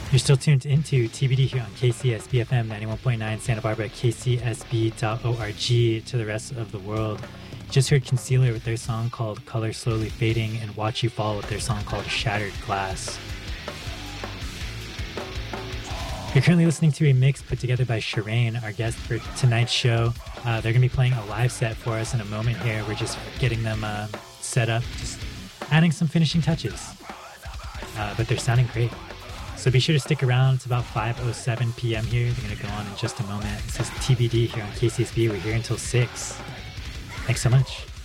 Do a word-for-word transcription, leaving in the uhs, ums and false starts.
You're still tuned into T B D here on K C S B F M ninety-one point nine Santa Barbara, K C S B dot org to the rest of the world. You just heard Concealer with their song called Color Slowly Fading and Watch You Fall with their song called Shattered Glass. You're currently listening to a mix put together by Shireen, our guest for tonight's show. Uh, they're going to be playing a live set for us in a moment here. We're just getting them uh, set up, just adding some finishing touches. Uh, but they're sounding great. So be sure to stick around. It's about five oh seven p.m. here. They're going to go on in just a moment. This is T B D here on K C S B. We're here until six. Thanks so much.